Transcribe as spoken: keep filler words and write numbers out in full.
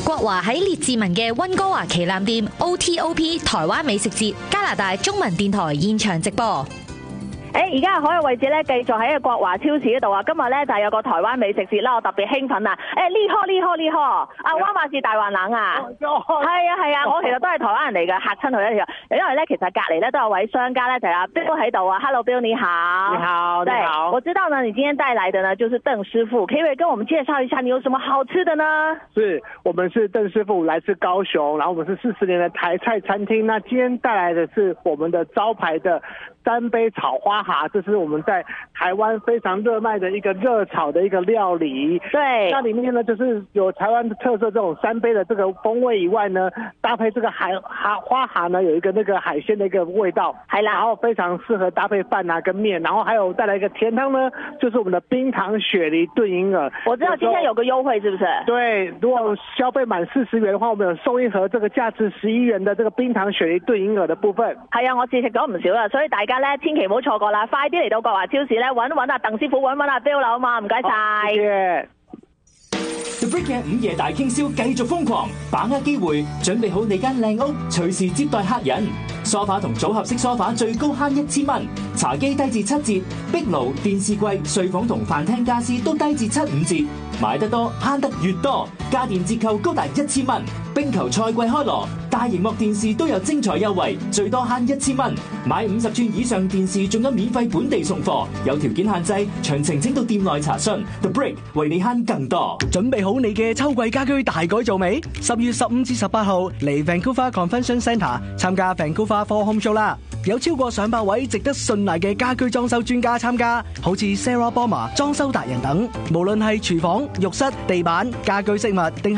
國華喺列治文嘅溫哥華旗艦店 O T O P 台灣美食節，加拿大中文電台現場直播。 誒，而家可嘅位置咧，繼續喺個國華超市嗰度啊！今日咧就有個台灣美食節啦，我特別興奮啊！誒，呢科呢科呢科，啊灣馬士大環冷啊！係啊係啊，我其實都係台灣人嚟嘅，嚇親佢一條。因為咧，其實隔離咧都有位商家咧，就係阿 Bill 喺度啊 ，Hello Bill 你好。 你好，你好。 我知道呢，你今天帶來的呢就是鄧師傅，可以跟我們介紹一下你有什麼好吃的呢？ 是我們是鄧師傅，來自高雄，然後我們是四十年的台菜餐廳。那今天帶來的是我們的招牌的三杯炒花蛤，這是我們在台灣非常熱賣的一個熱炒的一個料理。 對， 那裏面呢，就是有台灣特色這種三杯的這個風味以外呢，搭配這個海蛤花蛤呢，有一個那個海鮮的一個味道， 係啦， 然後非常適合搭配飯啊跟麵，然後還有帶來一個甜湯呢，就是我們的冰糖雪梨燉銀耳。 我知道今天有個優惠，是不是？ 對，如果消費滿四十元的話，我們有送一盒這個價值十一元的這個冰糖雪梨燉銀耳的部分。 係啊，我試食咗唔少啦，所以大家咧千祈唔好錯過啦，快啲嚟到國華超市咧揾揾阿鄧師傅，揾揾阿 Bill 啦，好嘛？唔該晒。 謝謝。 The Brick 嘅午夜大傾銷繼續瘋狂，把握機會，準備好你間靚屋，隨時接待客人。梳化同組合式梳化最高慳一千蚊，茶几低至七折，壁爐、電視櫃、睡房同飯廳家私都低至七五折。買得多慳得越多，家電折扣高達一千蚊。冰球賽季開鑼，大螢幕電視都有精彩優惠，最多慳一千蚊。買五十寸以上電視仲有免費本地送貨，有條件限制，詳情請到店內查詢。The Brick 為你慳更多。 準備好你嘅秋季家居大改造未？十月十五至十八號嚟 Vancouver Convention Centre 參加 Vancouver For Home Show 啦！有超過上百位值得信賴嘅家居裝修專家參加，好似 Sarah Boma 裝修達人等，無論係廚房、浴室、地板、家居飾物定